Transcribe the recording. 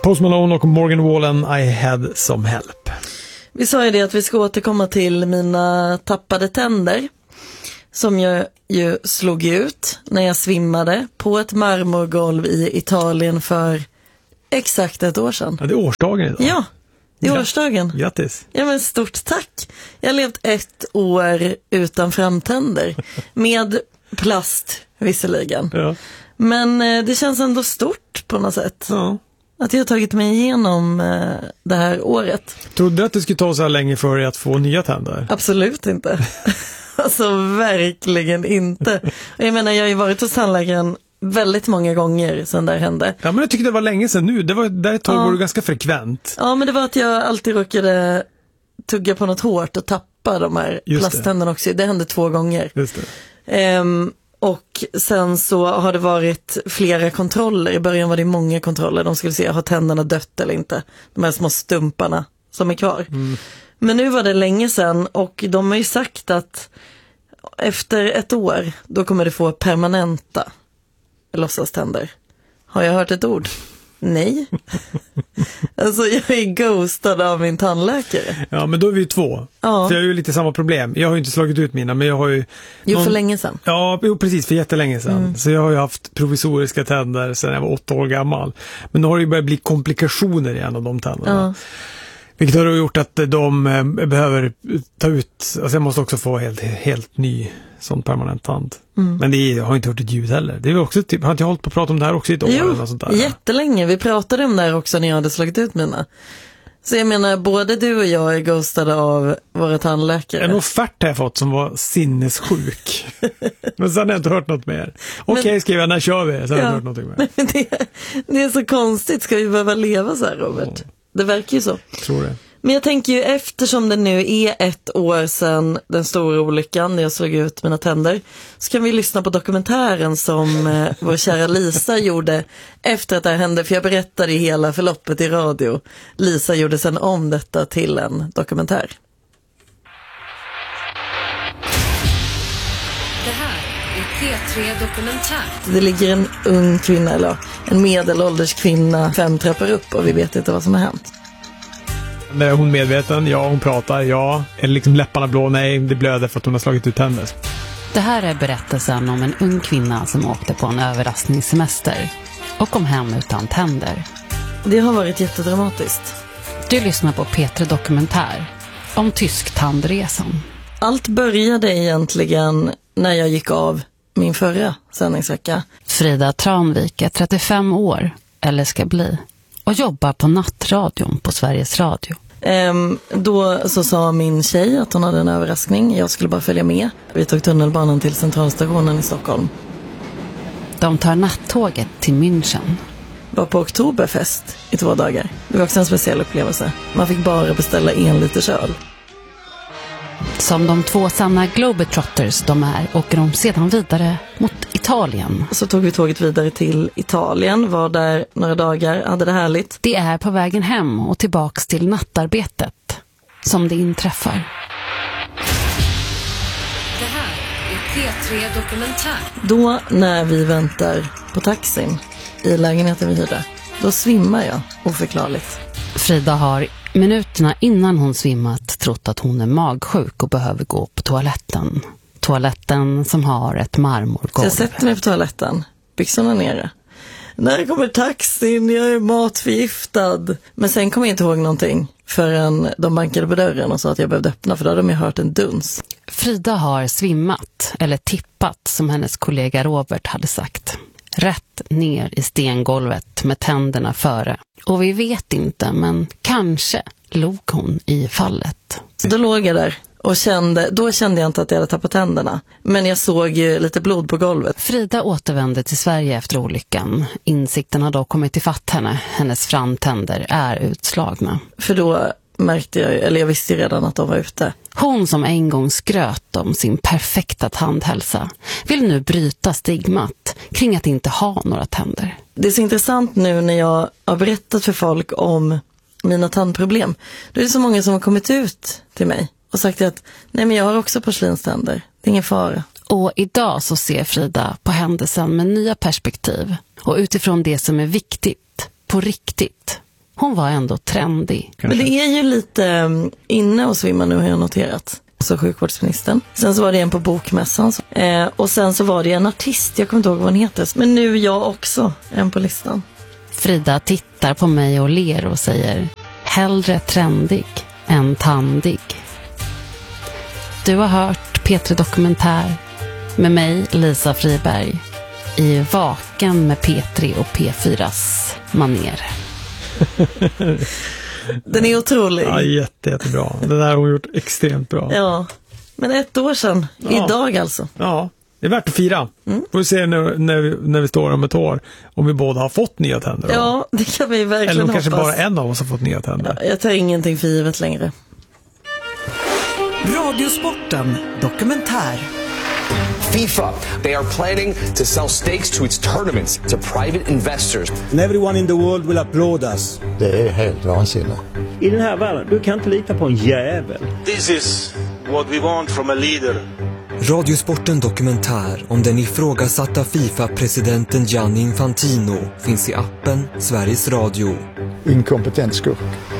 Post Malone och Morgan Wallen, I had some help. Vi sa ju det att vi ska återkomma till mina tappade tänder. Som jag ju slog ut när jag svimmade på ett marmorgolv i Italien för exakt ett år sedan. Ja, det är årsdagen idag. Ja, det är årsdagen. Grattis. Ja, men stort tack. Jag har levt 1 år utan framtänder. Med plast visserligen. Ja. Men det känns ändå stort på något sätt. Ja. Att jag har tagit mig igenom det här året. Trodde du att det skulle ta så här länge för dig att få nya tänder? Absolut inte. Alltså verkligen inte. Och jag menar, jag har ju varit hos tandläkaren väldigt många gånger sedan det hände. Ja, men jag tyckte det var länge sedan nu. Det var där ett tag var det ganska frekvent. Ja, men det var att jag alltid råkade tugga på något hårt och tappa de här plasttänderna också. Det hände 2 gånger. Just det. Och sen så har det varit flera kontroller. I början var det många kontroller. De skulle se, har tänderna dött eller inte. De här små stumparna som är kvar. Mm. Men nu var det länge sedan och de har ju sagt att efter 1 år då kommer du få permanenta låtsaständer. Har jag hört ett ord? Nej. Alltså jag är ghostad av min tandläkare. Ja, men då är vi ju 2. Ja. För jag har ju lite samma problem. Jag har ju inte slagit ut mina, men jag har ju... Jo, för länge sedan. Ja, precis, för jättelänge sedan. Mm. Så jag har ju haft provisoriska tänder sedan jag var 8 år gammal. Men nu har det ju börjat bli komplikationer igen av de tänderna. Ja. Vilket har gjort att de behöver ta ut... Alltså jag måste också få helt ny sån permanent tand. Mm. Men jag har inte hört ett ljud heller. Det är också typ, har inte jag hållit på att prata om det här också i ett år? Jo, eller något sånt där? Jättelänge. Vi pratade om det här också när jag hade slagit ut mina. Så jag menar, både du och jag är ghostade av våra tandläkare. En offert har jag fått som var sinnessjuk. Men sen har jag inte hört något mer. Okej, skriver jag, när kör vi? Sen har jag hört någonting mer. Det är så konstigt. Ska vi behöva leva så här, Robert? Det verkar ju så. Jag tror det. Men jag tänker ju, eftersom det nu är 1 år sedan den stora olyckan när jag slog ut mina tänder, så kan vi lyssna på dokumentären som vår kära Lisa gjorde efter att det här hände. För jag berättade hela förloppet i radio. Lisa gjorde sedan om detta till en dokumentär. Det här är P3 Dokumentär. Det ligger en ung kvinna, eller en medelålders kvinna 5 trappor upp och vi vet inte vad som har hänt. Är hon medveten? Ja, hon pratar. Ja. Är liksom läpparna blå? Nej, det blöder för att hon har slagit ut tänder. Det här är berättelsen om en ung kvinna som åkte på en överraskningssemester och kom hem utan tänder. Det har varit jättedramatiskt. Du lyssnar på P3 Dokumentär om tysk tandresan. Allt började egentligen när jag gick av min förra sändningsvecka. Frida Tranvik är 35 år, eller ska bli, och jobbar på nattradion på Sveriges Radio. Då så sa min tjej att hon hade en överraskning. Jag skulle bara följa med. Vi tog tunnelbanan till centralstationen i Stockholm. De tar nattåget till München. Var på Oktoberfest i 2 dagar. Det var också en speciell upplevelse. Man fick bara beställa 1 liters öl. Som de 2 sanna globetrotters de är åker de sedan vidare mot Italien. Så tog vi tåget vidare till Italien, var där några dagar, hade det härligt. Det är på vägen hem och tillbaks till nattarbetet som det inträffar. Det här är P3 Dokumentär. Då när vi väntar på taxin i lägenheten vi hyrde, då svimmar jag oförklarligt. Frida har minuterna innan hon svimmat trott att hon är magsjuk och behöver gå på toaletten. Toaletten som har ett marmorgolv. Så jag sätter mig på toaletten, byxorna nere. När kommer taxin? Jag är matförgiftad. Men sen kommer jag inte ihåg någonting förrän de bankade på dörren och sa att jag behövde öppna, för då hade de ju hört en duns. Frida har svimmat, eller tippat som hennes kollega Robert hade sagt. Rätt ner i stengolvet med tänderna före. Och vi vet inte, men kanske låg hon i fallet. Så då låg jag där och då kände jag inte att jag hade tappat tänderna. Men jag såg ju lite blod på golvet. Frida återvände till Sverige efter olyckan. Insikten har då kommit till fatt henne. Hennes framtänder är utslagna. För då märkte jag visste redan att de var ute. Hon som en gång skröt om sin perfekta tandhälsa vill nu bryta stigmat kring att inte ha några tänder. Det är så intressant nu när jag har berättat för folk om mina tandproblem. Då är det så många som har kommit ut till mig och sagt att nej, men jag har också porslinständer. Det är ingen fara. Och idag så ser Frida på händelsen med nya perspektiv och utifrån det som är viktigt på riktigt Hon var ändå trendig. Men det är ju lite inne att svimma nu, har jag noterat. Så sjukvårdsministern. Sen så var det en på bokmässan. Och sen så var det en artist, jag kommer inte ihåg vad hon heter. Men nu jag också, en på listan. Frida tittar på mig och ler och säger: hellre trendig än tandig. Du har hört P3 Dokumentär med mig, Lisa Friberg, i Vaken med P3 och P4s maner. Den är otrolig. Ja, jättebra. Det där har hon gjort extremt bra. Ja, men 1 år sedan. Ja. Idag alltså. Ja, det är värt att fira. Får vi se när vi står om ett år om vi båda har fått nya tänder. Då. Ja, det kan vi verkligen Eller om hoppas. kanske bara en av oss har fått nya tänder. Ja, jag tar ingenting för givet längre. Radiosporten Dokumentär. FIFA, they are planning to sell stakes to its tournaments to private investors. And everyone in the world will applaud us. Det är helt vansinnigt. I den här världen, du kan inte lita på en jävel. This is what we want from a leader. Radiosporten Dokumentär om den ifrågasatta FIFA-presidenten Gianni Infantino finns i appen Sveriges Radio. Inkompetent skurk.